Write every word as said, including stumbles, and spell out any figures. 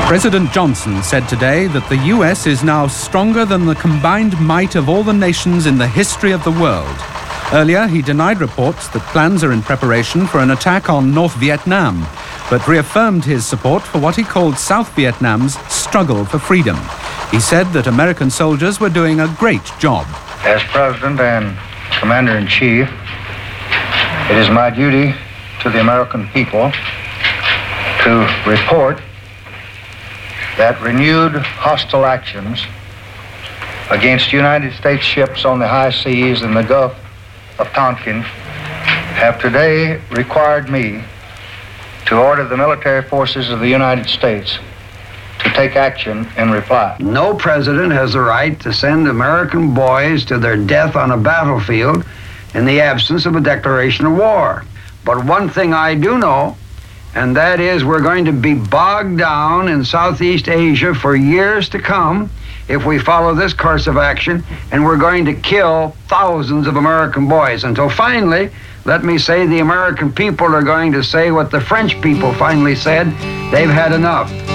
President Johnson said today that the U S is now stronger than the combined might of all the nations in the history of the world. Earlier, he denied reports that plans are in preparation for an attack on North Vietnam, but reaffirmed his support for what he called South Vietnam's struggle for freedom. He said that American soldiers were doing a great job. As President and Commander-in-Chief, it is my duty to the American people to report that renewed hostile actions against United States ships on the high seas in the Gulf of Tonkin have today required me to order the military forces of the United States to take action in reply. No president has the right to send American boys to their death on a battlefield in the absence of a declaration of war. But one thing I do know, and that is we're going to be bogged down in Southeast Asia for years to come if we follow this course of action, and we're going to kill thousands of American boys until finally, let me say, the American people are going to say what the French people finally said: they've had enough.